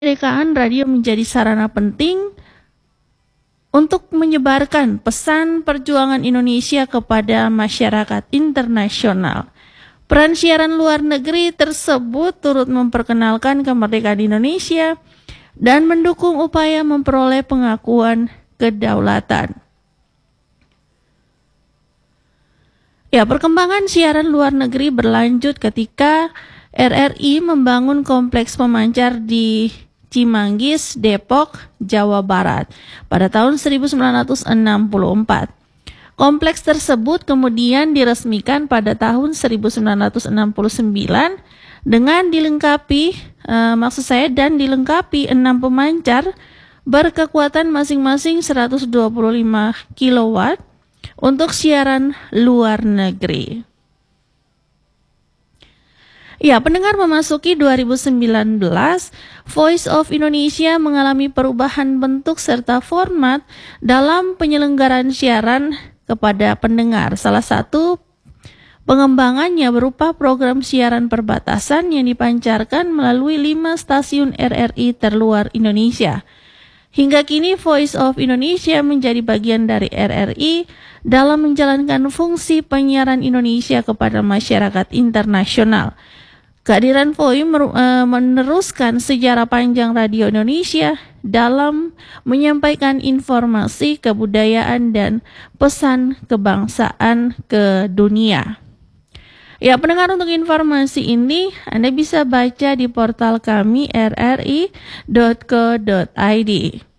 kemerdekaan, radio menjadi sarana penting untuk menyebarkan pesan perjuangan Indonesia kepada masyarakat internasional. Peran siaran luar negeri tersebut turut memperkenalkan kemerdekaan Indonesia dan mendukung upaya memperoleh pengakuan kedaulatan. Ya, perkembangan siaran luar negeri berlanjut ketika RRI membangun kompleks pemancar di Cimanggis, Depok, Jawa Barat pada tahun 1964. Kompleks tersebut kemudian diresmikan pada tahun 1969 dengan dilengkapi 6 pemancar berkekuatan masing-masing 125 kW untuk siaran luar negeri. Ya, pendengar, memasuki 2019, Voice of Indonesia mengalami perubahan bentuk serta format dalam penyelenggaraan siaran kepada pendengar. Salah satu pengembangannya berupa program siaran perbatasan yang dipancarkan melalui 5 stasiun RRI terluar Indonesia. Hingga kini Voice of Indonesia menjadi bagian dari RRI dalam menjalankan fungsi penyiaran Indonesia kepada masyarakat internasional. Kehadiran VOI meneruskan sejarah panjang radio Indonesia dalam menyampaikan informasi, kebudayaan, dan pesan kebangsaan ke dunia. Ya, pendengar, untuk informasi ini Anda bisa baca di portal kami rri.co.id.